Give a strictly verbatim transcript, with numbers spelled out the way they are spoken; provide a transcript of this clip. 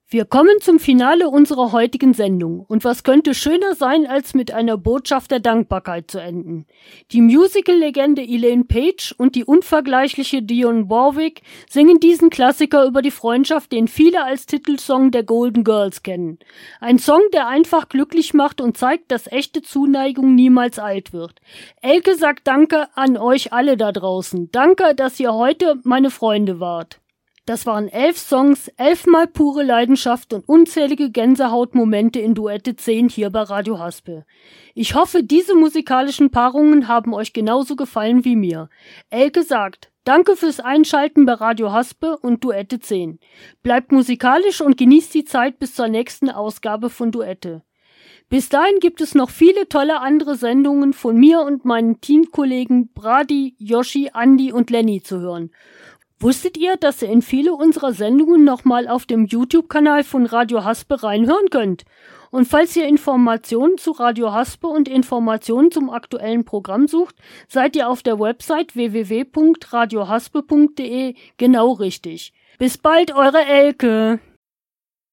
Wir kommen zum Finale unserer heutigen Sendung. Und was könnte schöner sein, als mit einer Botschaft der Dankbarkeit zu enden? Die Musical-Legende Elaine Paige und die unvergleichliche Dionne Warwick singen diesen Klassiker über die Freundschaft, den viele als Titelsong der Golden Girls kennen. Ein Song, der einfach glücklich macht und zeigt, dass echte Zuneigung niemals alt wird. Elke sagt Danke an euch alle da draußen. Danke, dass ihr heute meine Freunde wart. Das waren elf Songs, elfmal pure Leidenschaft und unzählige Gänsehautmomente in Duette zehn hier bei Radio Haspel. Ich hoffe, diese musikalischen Paarungen haben euch genauso gefallen wie mir. Elke sagt, danke fürs Einschalten bei Radio Haspel und Duette zehn. Bleibt musikalisch und genießt die Zeit bis zur nächsten Ausgabe von Duette. Bis dahin gibt es noch viele tolle andere Sendungen von mir und meinen Teamkollegen Brady, Yoshi, Andi und Lenny zu hören. Wusstet ihr, dass ihr in viele unserer Sendungen nochmal auf dem YouTube-Kanal von Radio Haspel reinhören könnt? Und falls ihr Informationen zu Radio Haspel und Informationen zum aktuellen Programm sucht, seid ihr auf der Website w w w punkt radio haspel punkt d e genau richtig. Bis bald, eure Elke!